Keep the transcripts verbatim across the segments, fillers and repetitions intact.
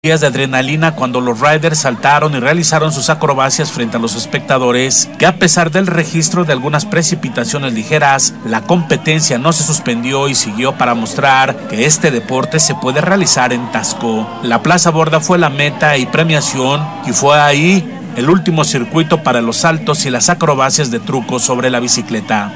Días de adrenalina cuando los riders saltaron y realizaron sus acrobacias frente a los espectadores, que a pesar del registro de algunas precipitaciones ligeras, la competencia no se suspendió y siguió para mostrar que este deporte se puede realizar en Taxco. La Plaza Borda fue la meta y premiación, y fue ahí el último circuito para los saltos y las acrobacias de truco sobre la bicicleta.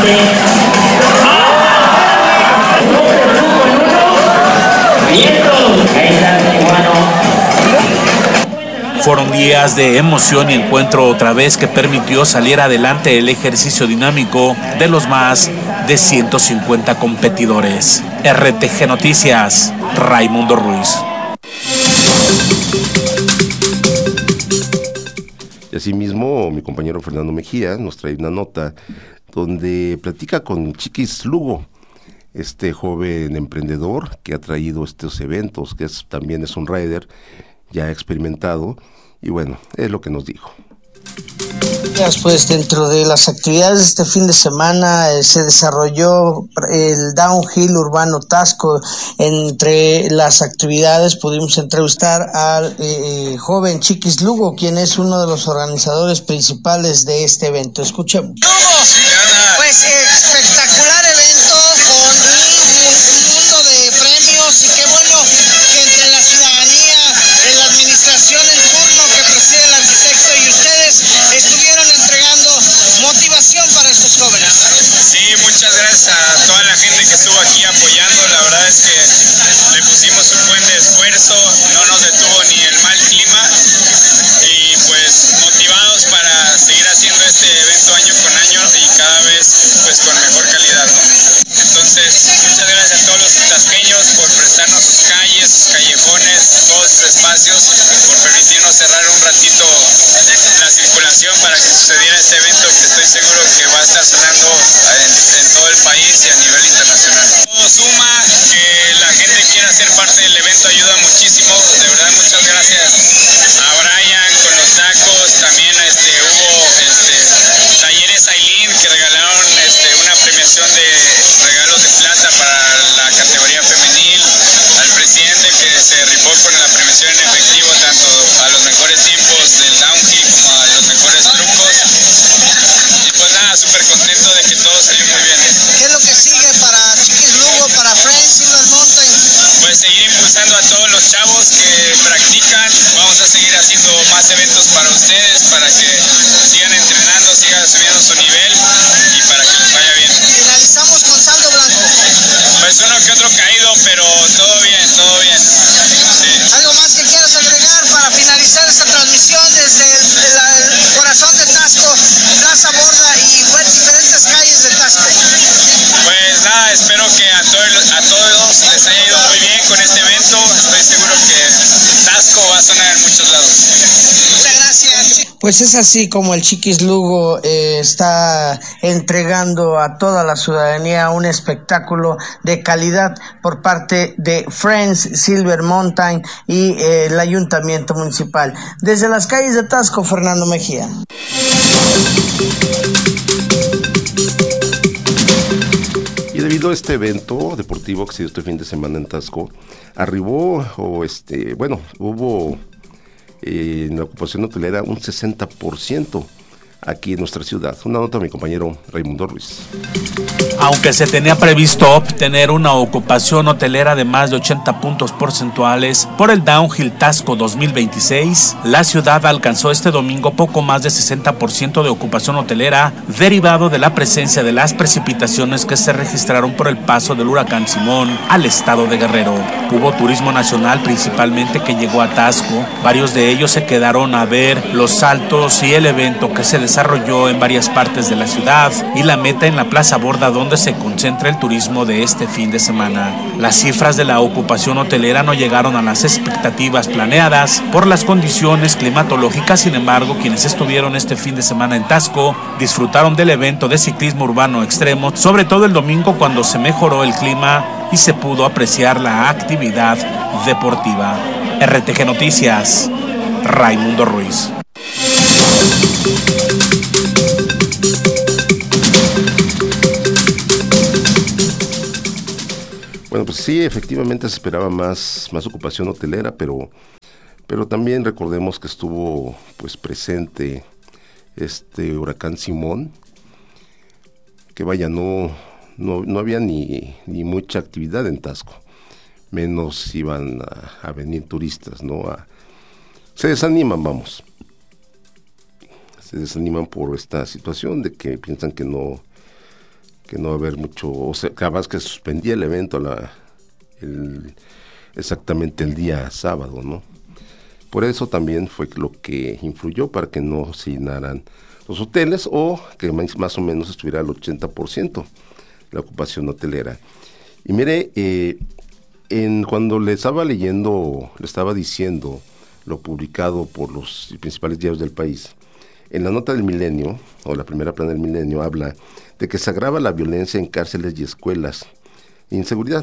Fueron días de emoción y encuentro otra vez que permitió salir adelante el ejercicio dinámico de los más de ciento cincuenta competidores. R T G Noticias, Raimundo Ruiz. Y asimismo, mi compañero Fernando Mejía nos trae una nota donde platica con Chiquis Lugo, este joven emprendedor que ha traído estos eventos, que es, también es un rider ya experimentado, y bueno, es lo que nos dijo. Pues dentro de las actividades de este fin de semana eh, se desarrolló el Downhill Urbano Taxco. Entre las actividades pudimos entrevistar al eh, joven Chiquis Lugo, quien es uno de los organizadores principales de este evento. Escuchemos. Lugo, pues eh, espectacular evento con un mundo de premios, y qué bueno que entre la ciudadanía, en la administración en turno que preside el arquitecto y ustedes estuvieron entregando motivación para estos jóvenes. Sí, muchas gracias a toda la gente que estuvo aquí apoyando. La verdad es que le pusimos un buen de esfuerzo, no nos detuvo ni el mal clima, y pues motivados para seguir haciendo este evento año con año y cada vez pues con mejor calidad, ¿no? Entonces, muchas gracias a todos los tasqueños por prestarnos sus calles, sus callejones, todos sus espacios, por permitirnos cerrar un ratito la circulación para que sucediera este evento, que estoy seguro que va a estar sonando en, en todo el país y a nivel internacional. Todo suma, que la gente quiera ser parte del evento ayuda muchísimo. De verdad, muchas gracias a Brian con los tacos. También este, hubo este, talleres Aileen que regalaron este, una premiación de regalos de plata para la categoría femenil, al presidente que se rifó con la premiación en efectivo tanto a los mejores tiempos del downhill como a los mejores trucos, y pues nada, súper contento de que todo salió muy bien. ¿Qué es lo que sigue para Chiquis Lugo, para Friends Silver Mountain? Pues seguir impulsando a todos los chavos que practican. Vamos a seguir haciendo más eventos para ustedes, para que sigan entrenando, sigan subiendo su nivel y para que les vaya bien. Finalizamos con saldo blanco. Pues uno que otro caído, pero todo bien, todo bien. Sí. ¿Algo más que quieras agregar para finalizar esta transmisión desde el, el, el corazón de Taxco, Plaza Borda y bueno, diferentes calles de Taxco? Pues nada, espero que a, to a todos les haya ido muy bien con este evento. Estoy seguro que Taxco va a sonar en muchos lados. Muchas gracias. Pues es así como el Chiquis Lugo eh, está entregando a toda la ciudadanía un espectáculo de calidad por parte de Friends Silver Mountain y eh, el Ayuntamiento Municipal. Desde las calles de Taxco, Fernando Mejía. Y debido a este evento deportivo que se dio este fin de semana en Taxco, arribó, o este, bueno, hubo eh, en la ocupación hotelera un sesenta por ciento aquí en nuestra ciudad. Una nota de mi compañero Raimundo Ruiz. Aunque se tenía previsto obtener una ocupación hotelera de más de ochenta puntos porcentuales por el Downhill Taxco dos mil veintiséis, la ciudad alcanzó este domingo poco más de sesenta por ciento de ocupación hotelera, derivado de la presencia de las precipitaciones que se registraron por el paso del huracán Simón al estado de Guerrero. Hubo turismo nacional principalmente que llegó a Taxco. Varios de ellos se quedaron a ver los saltos y el evento que se desarrolló en varias partes de la ciudad, y la meta en la Plaza Borda, donde se concentra el turismo de este fin de semana. Las cifras de la ocupación hotelera no llegaron a las expectativas planeadas por las condiciones climatológicas. Sin embargo, quienes estuvieron este fin de semana en Taxco disfrutaron del evento de ciclismo urbano extremo, sobre todo el domingo cuando se mejoró el clima y se pudo apreciar la actividad deportiva. R T G Noticias, Raimundo Ruiz. Bueno, Bueno, pues sí, efectivamente se esperaba más, más ocupación hotelera, pero, pero también recordemos que estuvo pues presente este huracán Simón, que vaya, no, no, no había ni, ni mucha actividad en Taxco, menos iban a, a venir turistas, ¿no? A, se desaniman, vamos, se desaniman por esta situación de que piensan que no, que no va a haber mucho, o sea, capaz que suspendía el evento a la, el, exactamente el día sábado, ¿no? Por eso también fue lo que influyó para que no se llenaran los hoteles o que más, más o menos estuviera al ochenta por ciento la ocupación hotelera. Y mire, eh, en, cuando le estaba leyendo, le estaba diciendo lo publicado por los principales diarios del país, en la nota del Milenio, o la primera plana del Milenio, habla de que se agrava la violencia en cárceles y escuelas, inseguridad.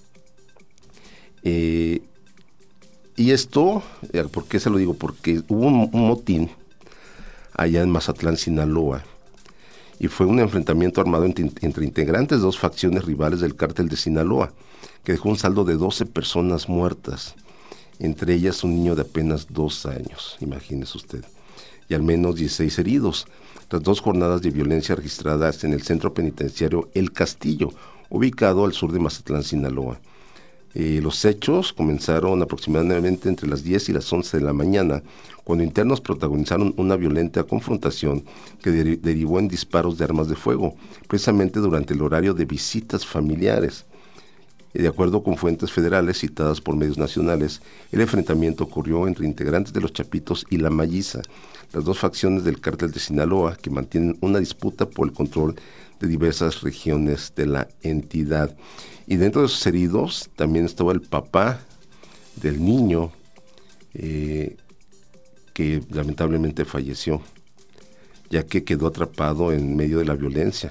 Eh, y esto, ¿por qué se lo digo? Porque hubo un, un motín allá en Mazatlán, Sinaloa, y fue un enfrentamiento armado entre, entre integrantes de dos facciones rivales del cártel de Sinaloa, que dejó un saldo de doce personas muertas, entre ellas un niño de apenas dos años, imagínese usted, y al menos dieciséis heridos, tras dos jornadas de violencia registradas en el centro penitenciario El Castillo, ubicado al sur de Mazatlán, Sinaloa. Eh, los hechos comenzaron aproximadamente entre las diez y las once de la mañana, cuando internos protagonizaron una violenta confrontación que der- derivó en disparos de armas de fuego, precisamente durante el horario de visitas familiares. Eh, de acuerdo con fuentes federales citadas por medios nacionales, el enfrentamiento ocurrió entre integrantes de los Chapitos y la Malliza, las dos facciones del cártel de Sinaloa que mantienen una disputa por el control de diversas regiones de la entidad. Y dentro de esos heridos también estaba el papá del niño eh, que lamentablemente falleció, ya que quedó atrapado en medio de la violencia.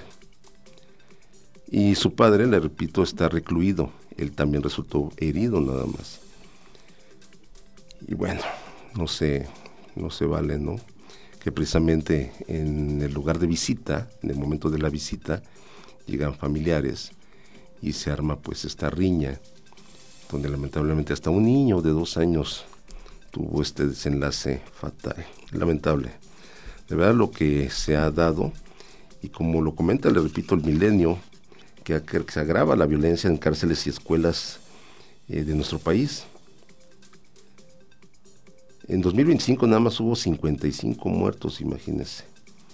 Y su padre, le repito, está recluido. Él también resultó herido nada más. Y bueno, no se, no se vale, ¿no? Que precisamente en el lugar de visita, en el momento de la visita, llegan familiares y se arma pues esta riña, donde lamentablemente hasta un niño de dos años tuvo este desenlace fatal, lamentable. De verdad lo que se ha dado, y como lo comenta, le repito, el Milenio, que, que se agrava la violencia en cárceles y escuelas eh, de nuestro país. En dos mil veinticinco nada más hubo cincuenta y cinco muertos, imagínense.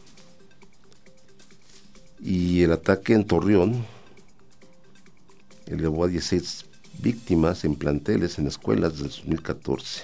Y el ataque en Torreón elevó a dieciséis víctimas en planteles, en escuelas del dos mil catorce.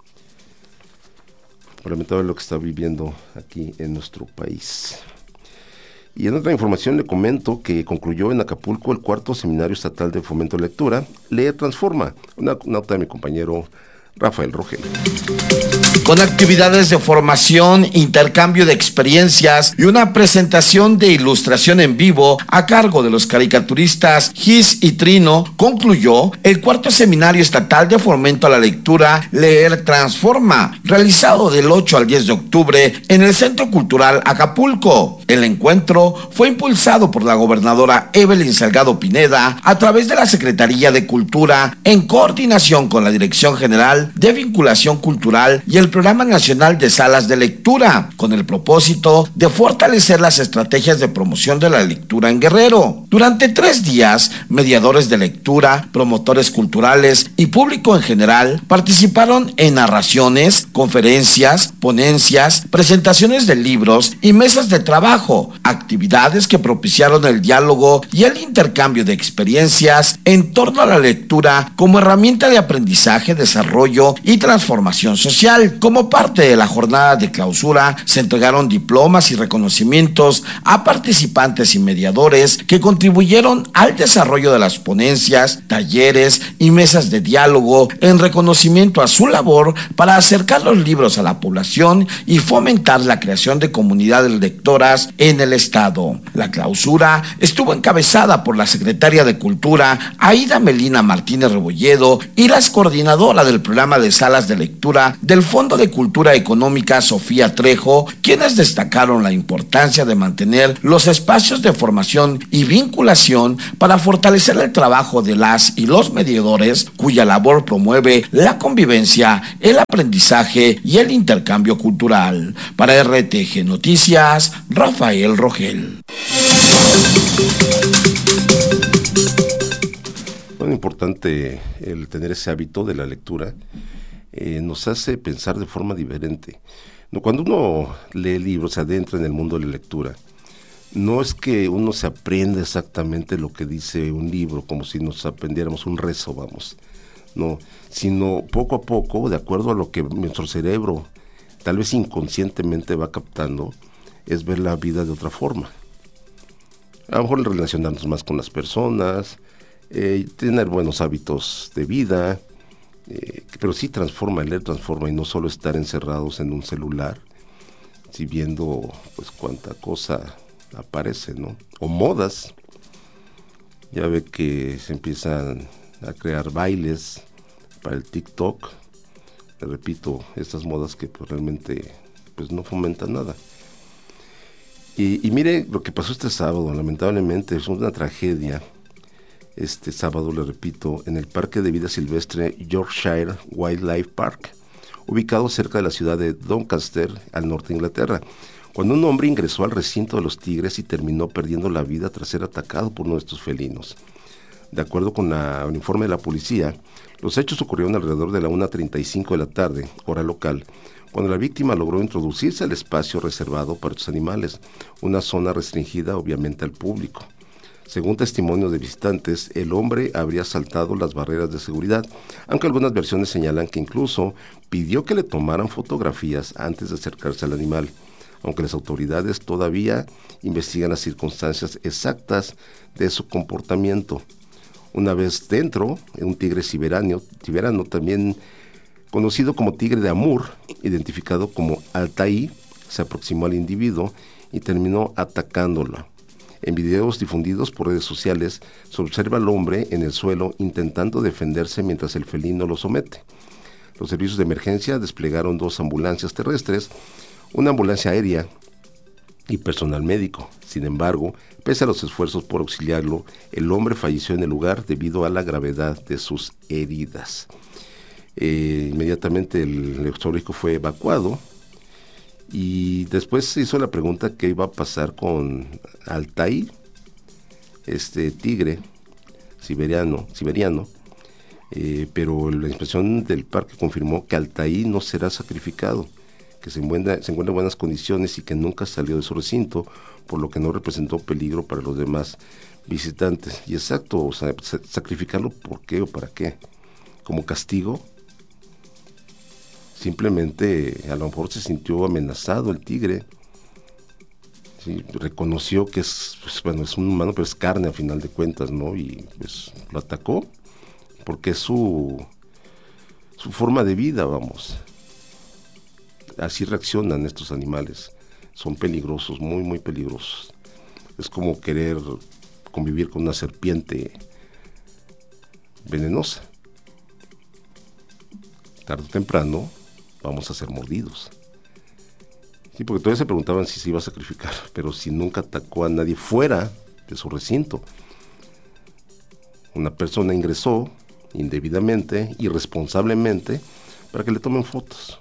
Lamentable lo que está viviendo aquí en nuestro país. Y en otra información le comento que concluyó en Acapulco el cuarto Seminario Estatal de Fomento de Lectura, Leer Transforma, una nota de mi compañero Rafael Rogel. Con actividades de formación, intercambio de experiencias y una presentación de ilustración en vivo a cargo de los caricaturistas Gis y Trino, concluyó el cuarto Seminario Estatal de Fomento a la Lectura Leer Transforma, realizado del ocho al diez de octubre en el Centro Cultural Acapulco. El encuentro fue impulsado por la gobernadora Evelyn Salgado Pineda a través de la Secretaría de Cultura en coordinación con la Dirección General de Vinculación Cultural y el Programa Nacional de Salas de Lectura, con el propósito de fortalecer las estrategias de promoción de la lectura en Guerrero. Durante tres días, mediadores de lectura, promotores culturales y público en general participaron en narraciones, conferencias, ponencias, presentaciones de libros y mesas de trabajo, actividades que propiciaron el diálogo y el intercambio de experiencias en torno a la lectura como herramienta de aprendizaje, desarrollo y transformación social. Como parte de la jornada de clausura, se entregaron diplomas y reconocimientos a participantes y mediadores que contribuyeron al desarrollo de las ponencias, talleres y mesas de diálogo en reconocimiento a su labor para acercar los libros a la población y fomentar la creación de comunidades lectoras lecturas en el estado. La clausura estuvo encabezada por la secretaria de Cultura, Aida Melina Martínez Rebolledo, y la coordinadora del programa de salas de lectura del Fondo de Cultura Económica, Sofía Trejo, quienes destacaron la importancia de mantener los espacios de formación y vinculación para fortalecer el trabajo de las y los mediadores, cuya labor promueve la convivencia, el aprendizaje y el intercambio cultural. Para R T G Noticias, Rafael Rogel. Bueno, importante el tener ese hábito de la lectura, eh, nos hace pensar de forma diferente. No, cuando uno lee libros, se adentra en el mundo de la lectura, no es que uno se aprenda exactamente lo que dice un libro, como si nos aprendiéramos un rezo, vamos, no, sino poco a poco, de acuerdo a lo que nuestro cerebro tal vez inconscientemente va captando, es ver la vida de otra forma. A lo mejor relacionarnos más con las personas, eh, tener buenos hábitos de vida, eh, pero sí transforma, el leer transforma, y no solo estar encerrados en un celular, si viendo pues cuánta cosa aparece, ¿no? O modas, ya ve que se empiezan a crear bailes para el TikTok, te repito, estas modas que pues, realmente pues no fomentan nada. Y, y mire lo que pasó este sábado, lamentablemente, es una tragedia. Este sábado, le repito, en el Parque de Vida Silvestre Yorkshire Wildlife Park, ubicado cerca de la ciudad de Doncaster, al norte de Inglaterra, cuando un hombre ingresó al recinto de los tigres y terminó perdiendo la vida tras ser atacado por uno de estos felinos. De acuerdo con la, el informe de la policía, los hechos ocurrieron alrededor de la una treinta y cinco de la tarde, hora local, cuando la víctima logró introducirse al espacio reservado para estos animales, una zona restringida obviamente al público. Según testimonios de visitantes, el hombre habría saltado las barreras de seguridad, aunque algunas versiones señalan que incluso pidió que le tomaran fotografías antes de acercarse al animal, aunque las autoridades todavía investigan las circunstancias exactas de su comportamiento. Una vez dentro, un tigre siberiano, siberiano también conocido como tigre de Amur, identificado como Altai, se aproximó al individuo y terminó atacándolo. En videos difundidos por redes sociales, se observa al hombre en el suelo intentando defenderse mientras el felino lo somete. Los servicios de emergencia desplegaron dos ambulancias terrestres, una ambulancia aérea y personal médico. Sin embargo, pese a los esfuerzos por auxiliarlo, el hombre falleció en el lugar debido a la gravedad de sus heridas. Eh, inmediatamente el zoológico fue evacuado y después se hizo la pregunta qué iba a pasar con Altai, este tigre siberiano, siberiano eh, pero la inspección del parque confirmó que Altai no será sacrificado, que se encuentra, se encuentra en buenas condiciones y que nunca salió de su recinto, por lo que no representó peligro para los demás visitantes. Y exacto, o sea, sacrificarlo, ¿por qué o para qué? ¿Como castigo? Simplemente a lo mejor se sintió amenazado el tigre, ¿sí? Reconoció que es, pues, bueno, es un humano, pero es carne a final de cuentas, ¿no? Y pues lo atacó, porque es su, su forma de vida, vamos. Así reaccionan estos animales, son peligrosos, muy muy peligrosos. Es como querer convivir con una serpiente venenosa. Tarde o temprano vamos a ser mordidos. Sí, porque todavía se preguntaban si se iba a sacrificar, pero si nunca atacó a nadie fuera de su recinto. Una persona ingresó indebidamente, irresponsablemente, para que le tomen fotos.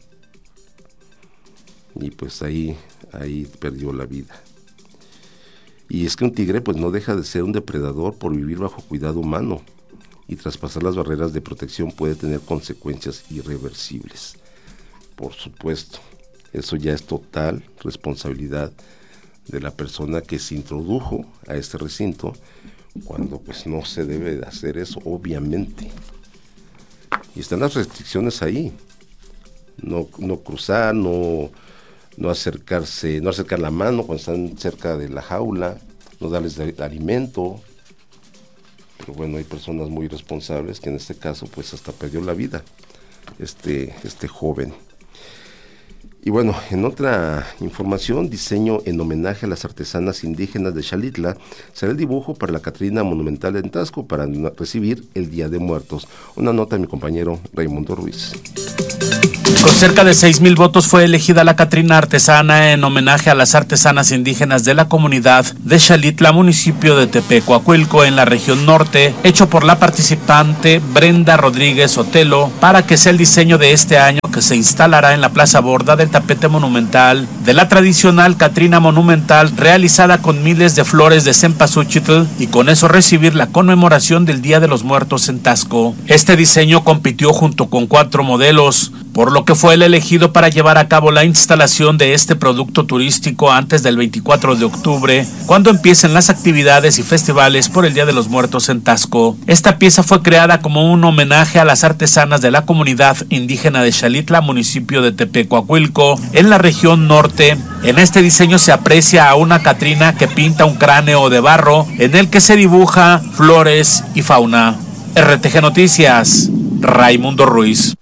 Y pues ahí, ahí perdió la vida. Y es que un tigre pues no deja de ser un depredador por vivir bajo cuidado humano, y traspasar las barreras de protección puede tener consecuencias irreversibles. Por supuesto, eso ya es total responsabilidad de la persona que se introdujo a este recinto, cuando pues no se debe de hacer eso, obviamente. Y están las restricciones ahí. No, no cruzar, no, no acercarse, no acercar la mano cuando están cerca de la jaula, no darles de, de alimento. Pero bueno, hay personas muy responsables que en este caso pues hasta perdió la vida este, este joven. Y bueno, en otra información, diseño en homenaje a las artesanas indígenas de Xalitla, será el dibujo para la Catrina Monumental en Taxco para recibir el Día de Muertos. Una nota de mi compañero Raimundo Ruiz. Con cerca de seis mil votos fue elegida la Catrina artesana en homenaje a las artesanas indígenas de la comunidad de Xalitla, municipio de Tepecuacuilco, en la región norte, hecho por la participante Brenda Rodríguez Otelo, para que sea el diseño de este año que se instalará en la Plaza Borda del tapete monumental de la tradicional Catrina monumental, realizada con miles de flores de cempasúchitl, y con eso recibir la conmemoración del Día de los Muertos en Taxco. Este diseño compitió junto con cuatro modelos, por lo que fue el elegido para llevar a cabo la instalación de este producto turístico antes del veinticuatro de octubre, cuando empiecen las actividades y festivales por el Día de los Muertos en Taxco. Esta pieza fue creada como un homenaje a las artesanas de la comunidad indígena de Xalitla, municipio de Tepecuacuilco, en la región norte. En este diseño se aprecia a una Catrina que pinta un cráneo de barro en el que se dibuja flores y fauna. R T G Noticias, Raimundo Ruiz.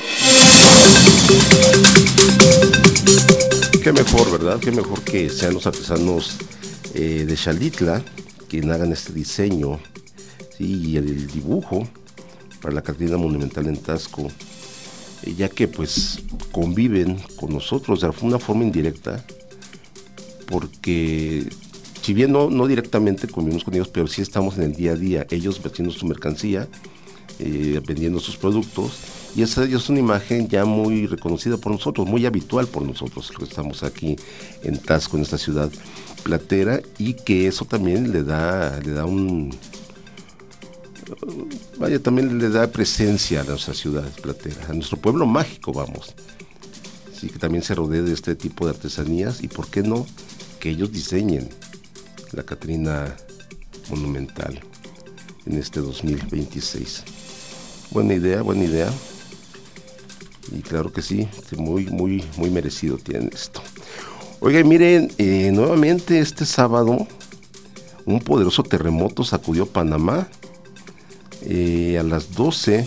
Qué mejor, ¿verdad? Qué mejor que sean los artesanos eh, de Xalitla quienes hagan este diseño, ¿sí? Y el dibujo para la Catrina Monumental en Taxco, eh, ya que pues conviven con nosotros de una forma indirecta, porque si bien no, no directamente convivimos con ellos, pero sí estamos en el día a día, ellos vendiendo su mercancía, eh, vendiendo sus productos, y esa es una imagen ya muy reconocida por nosotros, muy habitual por nosotros, los que estamos aquí en Taxco, en esta ciudad platera, y que eso también le da, le da un, vaya, también le da presencia a nuestra ciudad platera, a nuestro pueblo mágico, vamos, sí, que también se rodea de este tipo de artesanías, y por qué no, que ellos diseñen la Catrina Monumental en este dos mil veintiséis. Buena idea, buena idea. Y claro que sí, muy, muy, muy merecido tienen esto. Oigan, miren, eh, nuevamente este sábado, un poderoso terremoto sacudió Panamá. Eh, a las doce,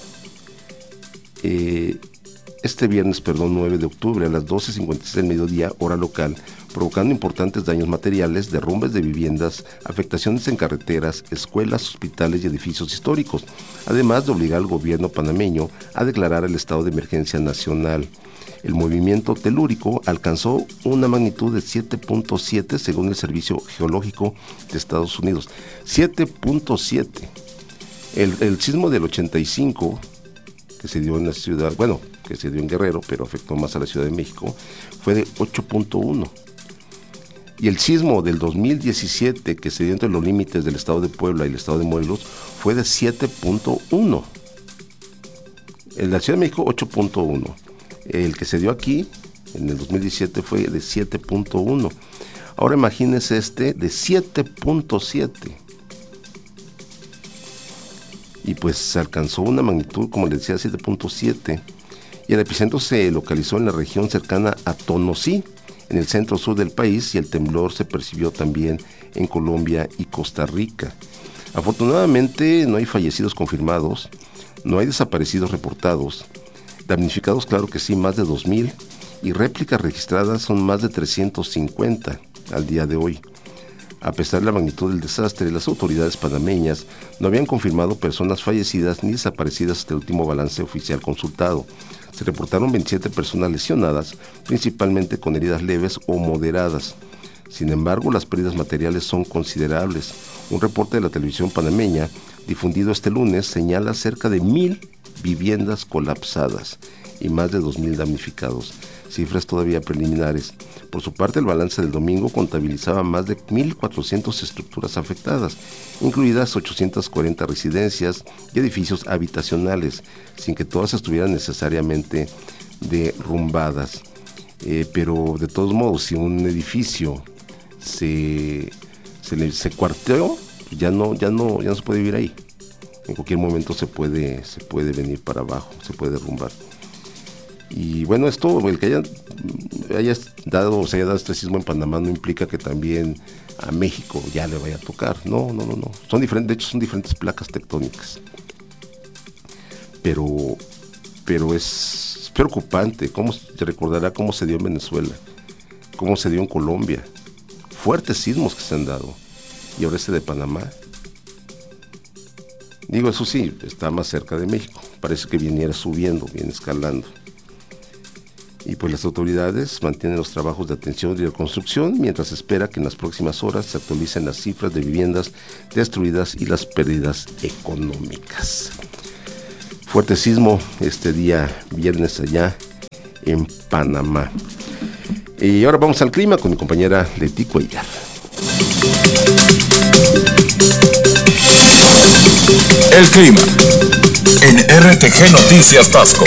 eh, este viernes, perdón, nueve de octubre, a las doce cincuenta y seis del mediodía, hora local, provocando importantes daños materiales, derrumbes de viviendas, afectaciones en carreteras, escuelas, hospitales y edificios históricos, además de obligar al gobierno panameño a declarar el estado de emergencia nacional. El movimiento telúrico alcanzó una magnitud de siete punto siete según el Servicio Geológico de Estados Unidos. siete punto siete. El, el sismo del ochenta y cinco, que se dio en la ciudad, bueno, que se dio en Guerrero, pero afectó más a la Ciudad de México, fue de ocho punto uno. Y el sismo del dos mil diecisiete, que se dio entre los límites del estado de Puebla y el estado de Morelos, fue de siete punto uno. En la Ciudad de México, ocho punto uno. El que se dio aquí, en el dos mil diecisiete, fue de siete punto uno. Ahora imagínense este de siete punto siete. Y pues se alcanzó una magnitud, como les decía, siete punto siete. Y el epicentro se localizó en la región cercana a Tonosí, en el centro sur del país, y el temblor se percibió también en Colombia y Costa Rica. Afortunadamente no hay fallecidos confirmados, no hay desaparecidos reportados, damnificados claro que sí, más de dos mil, y réplicas registradas son más de trescientos cincuenta al día de hoy. A pesar de la magnitud del desastre, las autoridades panameñas no habían confirmado personas fallecidas ni desaparecidas hasta el último balance oficial consultado. Se reportaron veintisiete personas lesionadas, principalmente con heridas leves o moderadas. Sin embargo, las pérdidas materiales son considerables. Un reporte de la televisión panameña, difundido este lunes, señala cerca de mil viviendas colapsadas y más de dos mil damnificados, cifras todavía preliminares. Por su parte, el balance del domingo contabilizaba más de mil cuatrocientas estructuras afectadas, incluidas ochocientas cuarenta residencias y edificios habitacionales, sin que todas estuvieran necesariamente derrumbadas. Eh, pero de todos modos, si un edificio se, se, le, se cuarteó, ya no, ya, no, ya no se puede vivir ahí. En cualquier momento se puede, se puede venir para abajo, se puede derrumbar. Y bueno, esto, el que haya, haya dado, o se haya dado este sismo en Panamá no implica que también a México ya le vaya a tocar. No, no, no, no. Son diferentes, de hecho son diferentes placas tectónicas. Pero, pero es Es preocupante. ¿Cómo se recordará cómo se dio en Venezuela? ¿Cómo se dio en Colombia? Fuertes sismos que se han dado. Y ahora este de Panamá. Digo, eso sí, está más cerca de México. Parece que viniera subiendo, viene escalando. Y pues las autoridades mantienen los trabajos de atención y reconstrucción mientras se espera que en las próximas horas se actualicen las cifras de viviendas destruidas y las pérdidas económicas. Fuerte sismo este día viernes allá en Panamá. Y ahora vamos al clima con mi compañera Leti Cuellar. El clima en R T G Noticias Tasco.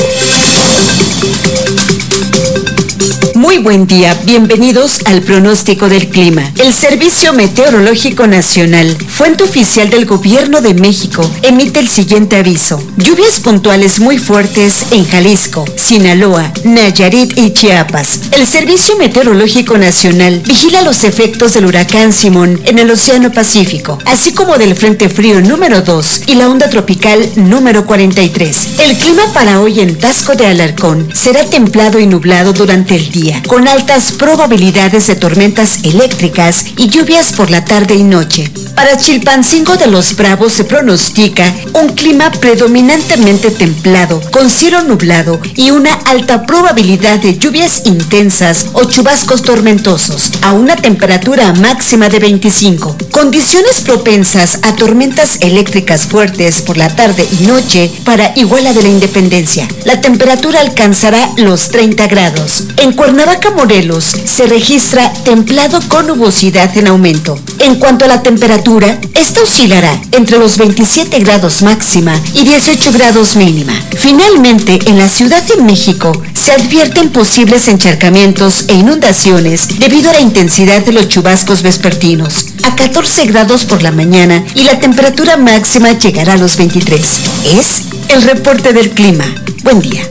Muy buen día, bienvenidos al pronóstico del clima. El Servicio Meteorológico Nacional, fuente oficial del Gobierno de México, emite el siguiente aviso. Lluvias puntuales muy fuertes en Jalisco, Sinaloa, Nayarit y Chiapas. El Servicio Meteorológico Nacional vigila los efectos del huracán Simón en el Océano Pacífico, así como del Frente Frío número dos y la onda tropical número cuarenta y tres. El clima para hoy en Tasco de Alarcón será templado y nublado durante el día, con altas probabilidades de tormentas eléctricas y lluvias por la tarde y noche. Para Chilpancingo de los Bravos se pronostica un clima predominantemente templado, con cielo nublado y una alta probabilidad de lluvias intensas o chubascos tormentosos, a una temperatura máxima de veinticinco. Condiciones propensas a tormentas eléctricas fuertes por la tarde y noche para Iguala de la Independencia. La temperatura alcanzará los treinta grados. En Cuernavaca, Morelos, se registra templado con nubosidad en aumento. En cuanto a la temperatura, esta oscilará entre los veintisiete grados máxima y dieciocho grados mínima. Finalmente, en la Ciudad de México, se advierten posibles encharcamientos e inundaciones debido a la intensidad de los chubascos vespertinos, a catorce grados por la mañana, y la temperatura máxima llegará a los veintitrés. Es el reporte del clima. Buen día.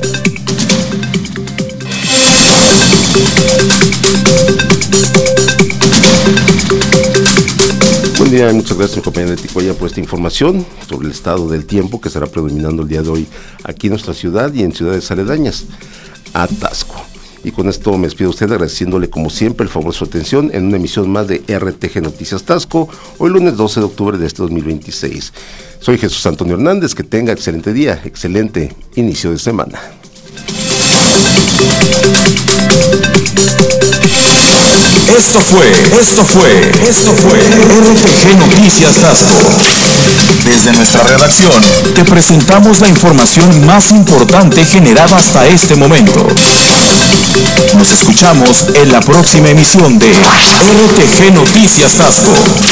Buen día, muchas gracias mi compañera de Ticoya por esta información sobre el estado del tiempo que estará predominando el día de hoy aquí en nuestra ciudad y en ciudades aledañas a Tasco. Y con esto me despido a usted agradeciéndole como siempre el favor de su atención en una emisión más de R T G Noticias Tasco, hoy lunes doce de octubre de este dos mil veintiséis. Soy Jesús Antonio Hernández, que tenga excelente día, excelente inicio de semana. Esto fue, esto fue, esto fue R T G Noticias Tasco. Desde nuestra redacción te presentamos la información más importante generada hasta este momento. Nos escuchamos en la próxima emisión de R T G Noticias Tasco.